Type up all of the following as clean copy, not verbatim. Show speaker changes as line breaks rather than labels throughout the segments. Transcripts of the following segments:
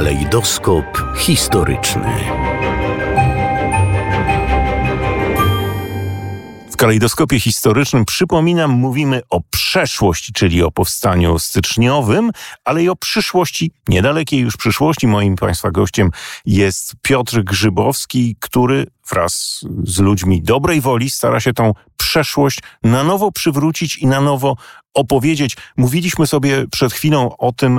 Kalejdoskop historyczny. W kalejdoskopie historycznym, przypominam, mówimy o przeszłości, czyli o powstaniu styczniowym, ale i o przyszłości, niedalekiej już przyszłości. Moim Państwa gościem jest Piotr Grzybowski, który wraz z ludźmi dobrej woli stara się tą przeszłość na nowo przywrócić i na nowo opowiedzieć. Mówiliśmy sobie przed chwilą o tym,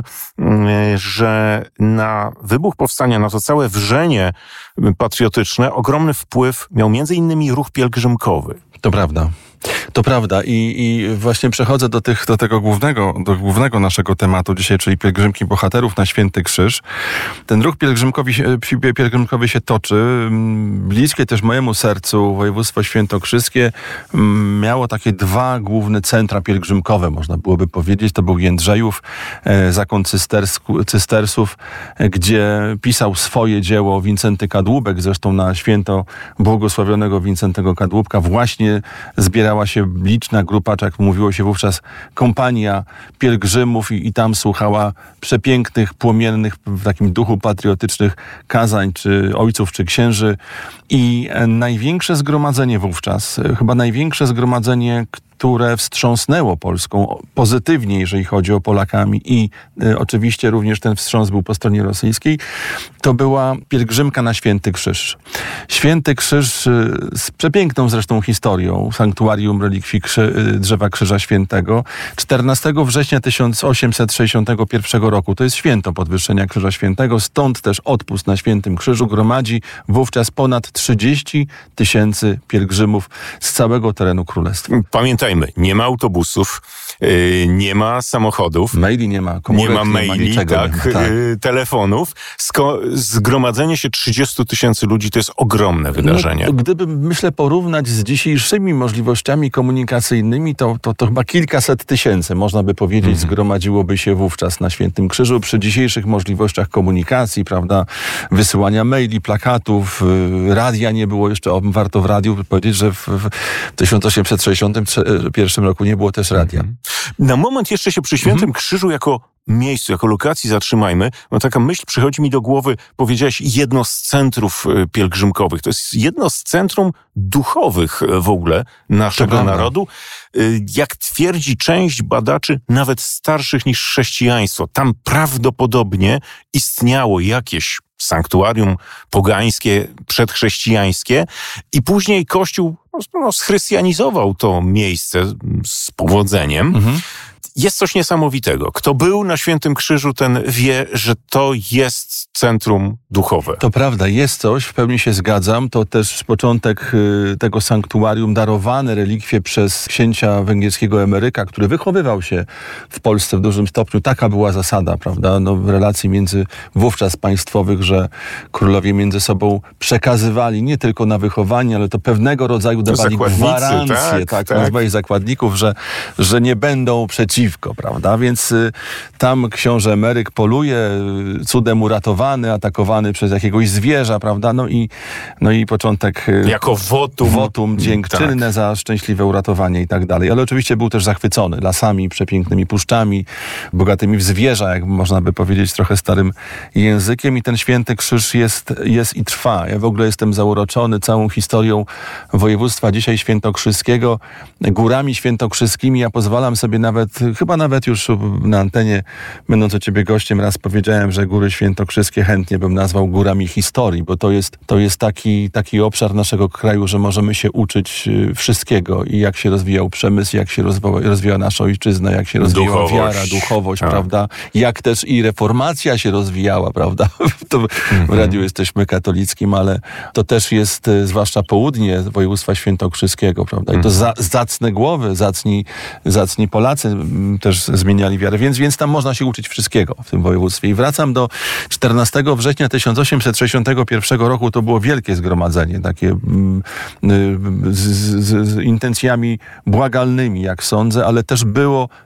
że na wybuch powstania, na to całe wrzenie patriotyczne ogromny wpływ miał między innymi ruch pielgrzymkowy.
To prawda. To prawda i właśnie przechodzę do tego głównego naszego tematu dzisiaj, czyli pielgrzymki bohaterów na Święty Krzyż. Ten ruch pielgrzymkowy się toczy. Bliskie też mojemu sercu województwo świętokrzyskie miało takie dwa główne centra pielgrzymkowe, można byłoby powiedzieć. To był Jędrzejów, zakon cystersów, gdzie pisał swoje dzieło Wincenty Kadłubek. Zresztą na święto błogosławionego Wincentego Kadłubka właśnie zbierała się liczna grupa, jak mówiło się wówczas, kompania pielgrzymów i tam słuchała przepięknych, płomiennych, w takim duchu patriotycznych kazań, czy ojców, czy księży. I największe zgromadzenie wówczas, chyba największe zgromadzenie, które wstrząsnęło Polską pozytywnie, jeżeli chodzi o Polakami i oczywiście również ten wstrząs był po stronie rosyjskiej, to była pielgrzymka na Święty Krzyż. Święty Krzyż z przepiękną zresztą historią, sanktuarium relikwii drzewa Krzyża Świętego. 14 września 1861 roku, to jest święto podwyższenia Krzyża Świętego, stąd też odpust na Świętym Krzyżu gromadzi wówczas ponad 30 000 pielgrzymów z całego terenu Królestwa.
Pamiętajmy, nie ma autobusów, nie ma samochodów.
Maili nie ma, komórek
nie ma maili,
niczego,
tak, telefonów. Zgromadzenie się 30 000 ludzi to jest ogromne wydarzenie.
No, gdyby, myślę, porównać z dzisiejszymi możliwościami komunikacyjnymi, to chyba kilkaset tysięcy, można by powiedzieć, zgromadziłoby się wówczas na Świętym Krzyżu przy dzisiejszych możliwościach komunikacji, prawda, wysyłania maili, plakatów, radia nie było jeszcze, warto w radiu powiedzieć, że w 1861 roku nie było też radia.
Na moment jeszcze się przy Świętym Krzyżu jako miejscu, jako lokacji zatrzymajmy. No taka myśl przychodzi mi do głowy, powiedziałeś, jedno z centrów pielgrzymkowych. To jest jedno z centrum duchowych w ogóle naszego narodu. Jak twierdzi część badaczy, nawet starszych niż chrześcijaństwo. Tam prawdopodobnie istniało jakieś sanktuarium pogańskie, przedchrześcijańskie i później Kościół schrystianizował to miejsce z powodzeniem. Jest coś niesamowitego. Kto był na Świętym Krzyżu, ten wie, że to jest centrum duchowe.
To prawda, jest coś, w pełni się zgadzam. To też początek tego sanktuarium, darowane relikwie przez księcia węgierskiego Emeryka, który wychowywał się w Polsce w dużym stopniu. Taka była zasada, prawda, relacji między wówczas państwowych, że królowie między sobą przekazywali nie tylko na wychowanie, ale to pewnego rodzaju dawali gwarancję, nazwali zakładników, że nie będą przeciwko, prawda? Więc tam książę Emeryk poluje, cudem uratowany, atakowany przez jakiegoś zwierza, prawda? No i początek...
Jako wotum
dziękczynne za szczęśliwe uratowanie i tak dalej. Ale oczywiście był też zachwycony lasami, przepięknymi puszczami, bogatymi w zwierza, jak można by powiedzieć trochę starym językiem. I ten Święty Krzyż jest i trwa. Ja w ogóle jestem zauroczony całą historią województwa dzisiaj świętokrzyskiego, górami świętokrzyskimi. Ja pozwalam sobie chyba nawet już na antenie, będąc u ciebie gościem, raz powiedziałem, że góry świętokrzyskie chętnie bym nazwał górami historii, bo to jest taki obszar naszego kraju, że możemy się uczyć wszystkiego i jak się rozwijał przemysł, jak się rozwijała nasza ojczyzna, jak się rozwijała wiara, duchowość, prawda? Jak też i reformacja się rozwijała, prawda? W radiu jesteśmy katolickim, ale to też jest zwłaszcza południe województwa świętokrzyskiego, prawda? I to zacne głowy, zacni Polacy też zmieniali wiarę, więc tam można się uczyć wszystkiego w tym województwie. I wracam do 14 września 1861 roku, to było wielkie zgromadzenie, takie z intencjami błagalnymi, jak sądzę, ale też było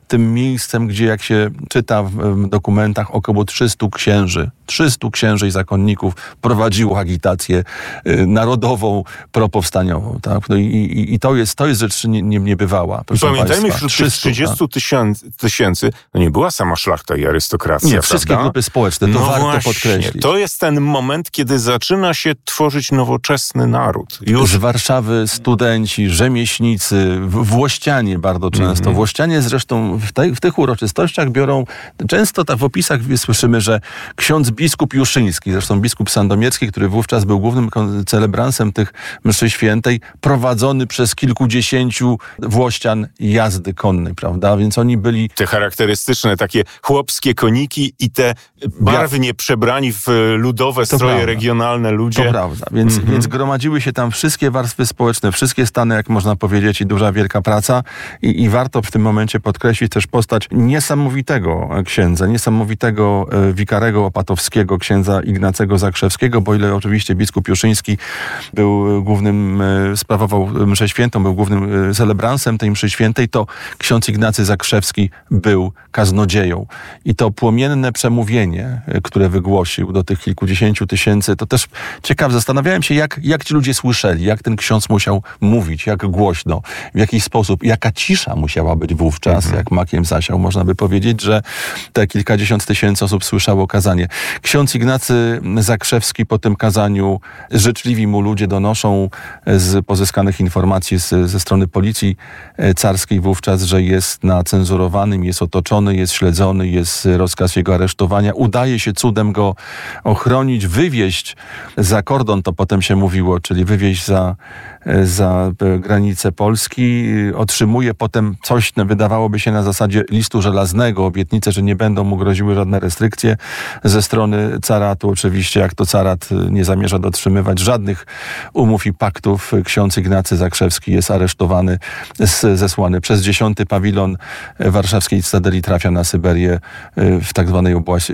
tym miejscem, gdzie jak się czyta w dokumentach, około 300 księży i zakonników prowadziło agitację narodową, propowstaniową. Tak? No i to jest rzecz niebywała.
Pamiętajmy, wśród tych 30 tysięcy to nie była sama szlachta i arystokracja.
Nie, wszystkie grupy społeczne, to warto podkreślić.
To jest ten moment, kiedy zaczyna się tworzyć nowoczesny naród.
Już z Warszawy studenci, rzemieślnicy, włościanie bardzo często. Włościanie zresztą w tych uroczystościach biorą, często tak w opisach słyszymy, że ksiądz biskup Juszyński, zresztą biskup sandomierski, który wówczas był głównym celebransem tych mszy świętej, prowadzony przez kilkudziesięciu włościan jazdy konnej, prawda? Więc oni byli...
Te charakterystyczne takie chłopskie koniki i te barwnie przebrani w ludowe stroje regionalne ludzie.
To prawda. Więc gromadziły się tam wszystkie warstwy społeczne, wszystkie stany, jak można powiedzieć, i duża, wielka praca. I warto w tym momencie podkreślić też postać niesamowitego księdza, niesamowitego wikarego opatowskiego, księdza Ignacego Zakrzewskiego, bo ile oczywiście biskup Juszyński był głównym, sprawował mszę świętą, był głównym celebransem tej mszy świętej, to ksiądz Ignacy Zakrzewski był kaznodzieją. I to płomienne przemówienie, które wygłosił do tych kilkudziesięciu tysięcy, to też ciekawe. Zastanawiałem się, jak ci ludzie słyszeli, jak ten ksiądz musiał mówić, jak głośno, w jaki sposób, jaka cisza musiała być wówczas, jak makiem zasiał. Można by powiedzieć, że te kilkadziesiąt tysięcy osób słyszało kazanie. Ksiądz Ignacy Zakrzewski po tym kazaniu, życzliwi mu ludzie donoszą z pozyskanych informacji ze strony policji carskiej wówczas, że jest na cenzurowanym, jest otoczony, jest śledzony, jest rozkaz jego aresztowania. Udaje się cudem go ochronić, wywieźć za kordon, to potem się mówiło, czyli wywieźć za granicę Polski. Otrzymuje potem coś, wydawałoby się na zasadzie listu żelaznego, obietnicę, że nie będą mu groziły żadne restrykcje ze strony caratu. Oczywiście, jak to carat nie zamierza dotrzymywać żadnych umów i paktów, ksiądz Ignacy Zakrzewski jest aresztowany, zesłany przez 10. pawilon warszawskiej Cytadeli, trafia na Syberię w tak zwanej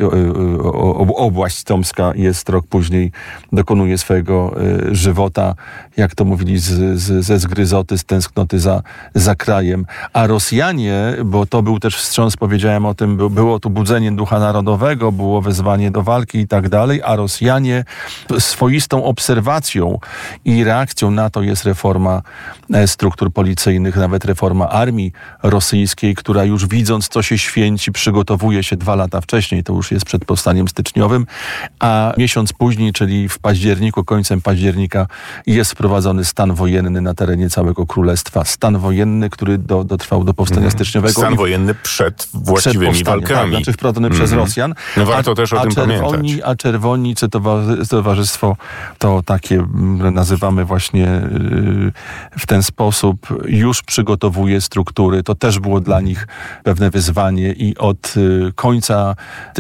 obłaść tomska. Jest rok później, dokonuje swojego żywota, jak to mówili, ze zgryzoty, z tęsknoty za krajem. A Rosjanie, bo to był też wstrząs, powiedziałem o tym, było tu budzenie ducha narodowego, było wezwanie do walki i tak dalej, a Rosjanie swoistą obserwacją i reakcją na to jest reforma struktur policyjnych, nawet reforma armii rosyjskiej, która już widząc, co się święci, przygotowuje się 2 lata wcześniej, to już jest przed powstaniem styczniowym, a miesiąc później, czyli w październiku, końcem października, jest wprowadzony stan wojenny na terenie całego królestwa. Stan wojenny, który dotrwał do powstania styczniowego.
Stan wojenny przed właściwymi walkami. Tak,
znaczy wprowadzony przez Rosjan.
No warto też o tym pamiętać.
A czerwoni, czy towarzystwo, to takie nazywamy właśnie w ten sposób, już przygotowuje struktury. To też było dla nich pewne wyzwanie i od końca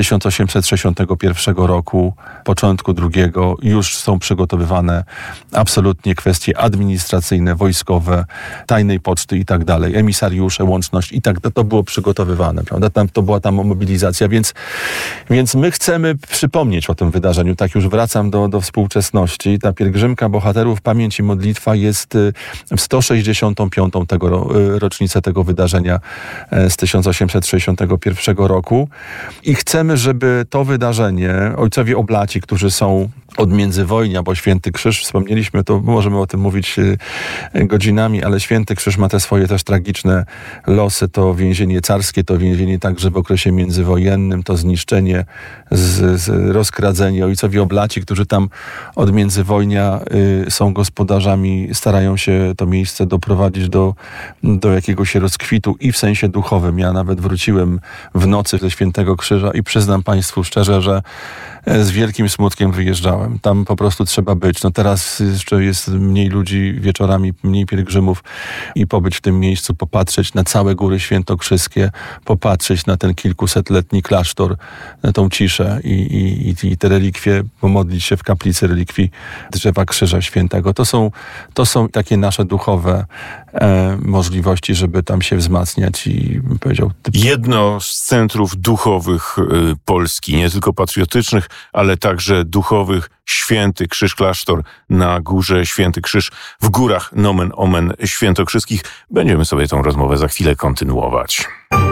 1861 roku, początku drugiego, już są przygotowywane absolutnie kwestie administracyjne, wojskowe, tajnej poczty i tak dalej, emisariusze, łączność i tak to było przygotowywane, prawda? To była tam mobilizacja, więc my chcemy przypomnieć o tym wydarzeniu. Tak już wracam do współczesności. Ta pielgrzymka bohaterów, pamięć i modlitwa jest w 165. rocznicę tego wydarzenia z 1861 roku i chcemy, żeby to wydarzenie, ojcowie oblaci, którzy są od międzywojnia, bo Święty Krzyż, wspomnieliśmy, to możemy o tym mówić godzinami, ale Święty Krzyż ma te swoje też tragiczne losy. To więzienie carskie, to więzienie także w okresie międzywojennym, to zniszczenie, rozkradzenie. Ojcowie oblaci, którzy tam od międzywojnia są gospodarzami, starają się to miejsce doprowadzić do jakiegoś rozkwitu i w sensie duchowym. Ja nawet wróciłem w nocy ze Świętego Krzyża i przyznam Państwu szczerze, że z wielkim smutkiem wyjeżdżałem. Tam po prostu trzeba być. No teraz jeszcze jest mniej ludzi, wieczorami mniej pielgrzymów i pobyć w tym miejscu, popatrzeć na całe Góry Świętokrzyskie, popatrzeć na ten kilkusetletni klasztor, na tą ciszę i te relikwie, pomodlić się w kaplicy relikwii drzewa Krzyża Świętego. To są takie nasze duchowe możliwości, żeby tam się wzmacniać i bym powiedział...
Jedno z centrów duchowych Polski, nie tylko patriotycznych, ale także duchowych, Święty Krzyż, klasztor na górze Święty Krzyż, w górach nomen omen świętokrzyskich. Będziemy sobie tą rozmowę za chwilę kontynuować.